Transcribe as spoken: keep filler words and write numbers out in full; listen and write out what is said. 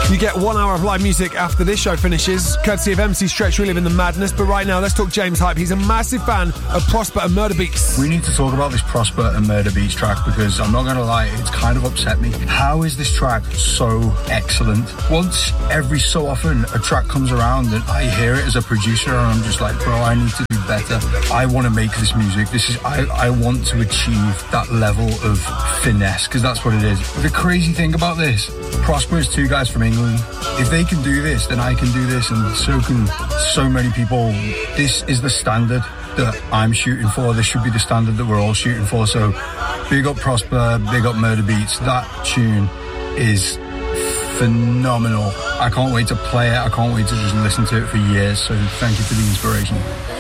You get one hour of live music after this show finishes, courtesy of M C Stretch, Reliving the Madness. But right now, let's talk James Hype. He's a massive fan of Prosper and Murder Beats. We need to talk about this Prosper and Murder Beats track because I'm not going to lie, it's kind of upset me. How is this track so excellent? Once every so often a track comes around and I hear it as a producer and I'm just like, bro, I need to do better. I want to make this music. This is I, I want to achieve that level of finesse because that's what it is. The crazy thing about this, Prosper is two guys from England. If they can do this, then I can do this, and so can so many people. This is the standard that I'm shooting for. This should be the standard that we're all shooting for. So big up Prosper, big up Murder Beats. That tune is phenomenal. I can't wait to play it. I can't wait to just listen to it for years. So thank you for the inspiration.